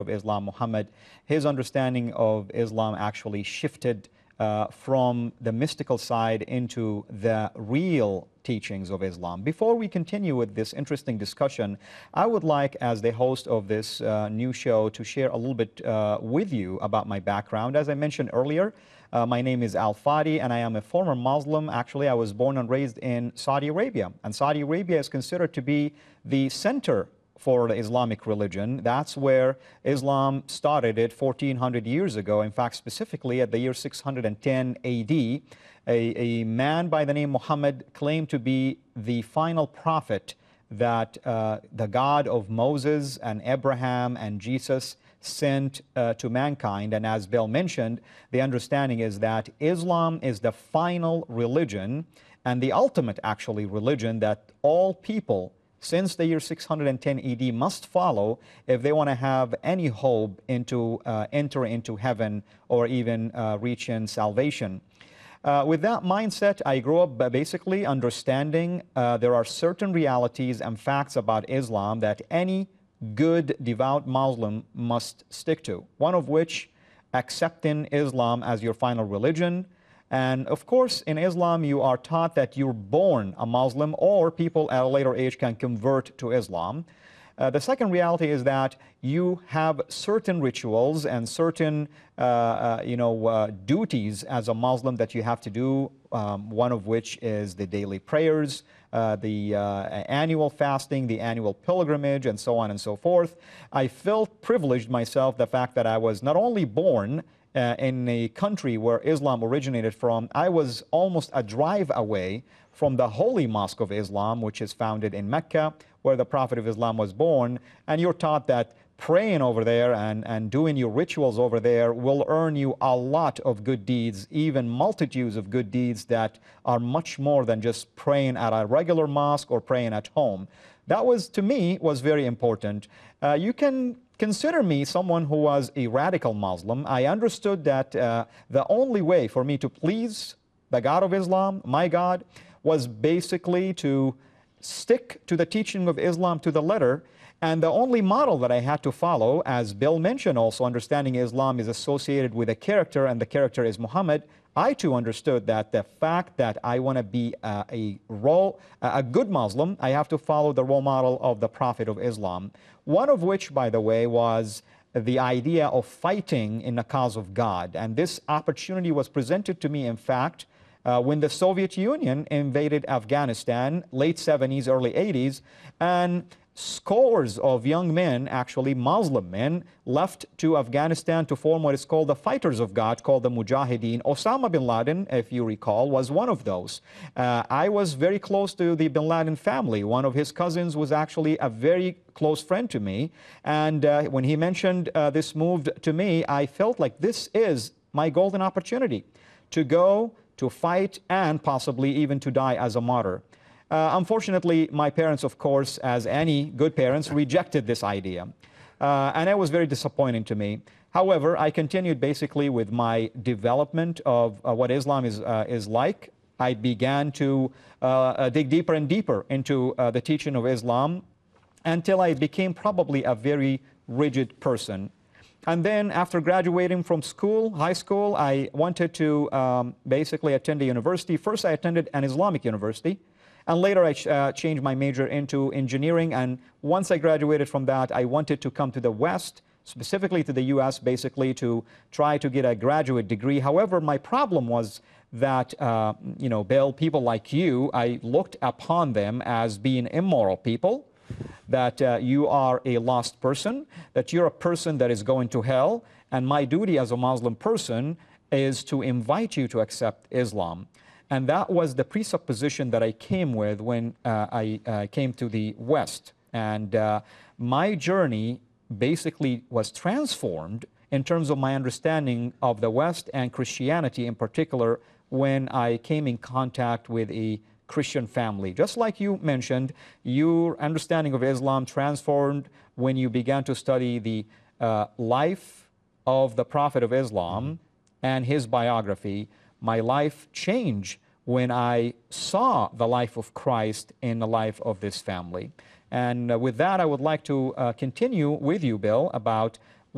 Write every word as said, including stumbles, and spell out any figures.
of Islam, Muhammad, his understanding of Islam actually shifted uh, from the mystical side into the real teachings of Islam. Before we continue with this interesting discussion, I would like, as the host of this uh, new show, to share a little bit uh, with you about my background. As I mentioned earlier, uh, my name is Al Fadi, and I am a former Muslim. Actually, I was born and raised in Saudi Arabia, and Saudi Arabia is considered to be the center for the Islamic religion. That's where Islam started it fourteen hundred years ago. In fact, specifically at the year six hundred ten A D, a, a man by the name Muhammad claimed to be the final prophet that uh, the God of Moses and Abraham and Jesus sent uh, to mankind. And as Bill mentioned, the understanding is that Islam is the final religion and the ultimate, actually, religion that all people since the year six hundred ten A D must follow if they want to have any hope into uh, enter into heaven or even uh, reach in salvation. Uh, with that mindset, I grew up basically understanding uh, there are certain realities and facts about Islam that any good, devout Muslim must stick to, one of which accepting Islam as your final religion. And of course, in Islam, you are taught that you're born a Muslim, or people at a later age can convert to Islam. Uh, the second reality is that you have certain rituals and certain, uh, uh, you know, uh, duties as a Muslim that you have to do, um, one of which is the daily prayers, uh, the uh, annual fasting, the annual pilgrimage, and so on and so forth. I felt privileged myself, the fact that I was not only born Uh, in a country where Islam originated from. I was almost a drive away from the Holy Mosque of Islam, which is founded in Mecca, where the Prophet of Islam was born. And you're taught that praying over there and, and doing your rituals over there will earn you a lot of good deeds, even multitudes of good deeds that are much more than just praying at a regular mosque or praying at home. That was, to me, was very important. Uh, you can consider me someone who was a radical Muslim. I understood that uh, the only way for me to please the God of Islam, my God, was basically to stick to the teaching of Islam to the letter. And the only model that I had to follow, as Bill mentioned also, understanding Islam is associated with a character, and the character is Muhammad. I too understood that the fact that I want to be uh, a role, a good Muslim, I have to follow the role model of the Prophet of Islam. One of which, by the way, was the idea of fighting in the cause of God. And this opportunity was presented to me, in fact, uh, when the Soviet Union invaded Afghanistan, late seventies, early eighties, and scores of young men, actually Muslim men, left to Afghanistan to form what is called the Fighters of God, called the Mujahideen. Osama bin Laden, if you recall, was one of those. Uh, I was very close to the bin Laden family. One of his cousins was actually a very close friend to me. And uh, when he mentioned uh, this move to me, I felt like this is my golden opportunity to go, to fight, and possibly even to die as a martyr. Uh, unfortunately, my parents, of course, as any good parents, rejected this idea. Uh, and it was very disappointing to me. However, I continued basically with my development of uh, what Islam is, uh, is like. I began to uh, uh, dig deeper and deeper into uh, the teaching of Islam until I became probably a very rigid person. And then after graduating from school, high school, I wanted to um, basically attend a university. First, I attended an Islamic university. And later I uh, changed my major into engineering. And once I graduated from that, I wanted to come to the West, specifically to the U S, basically to try to get a graduate degree. However, my problem was that, uh, you know, Bill, people like you, I looked upon them as being immoral people, that uh, you are a lost person, that you're a person that is going to hell. And my duty as a Muslim person is to invite you to accept Islam. And that was the presupposition that I came with when uh, I uh, came to the West. And uh, my journey basically was transformed in terms of my understanding of the West and Christianity in particular when I came in contact with a Christian family. Just like you mentioned, your understanding of Islam transformed when you began to study the uh, life of the Prophet of Islam and his biography. My life changed when I saw the life of Christ in the life of this family. And uh, with that, I would like to uh, continue with you, Bill, about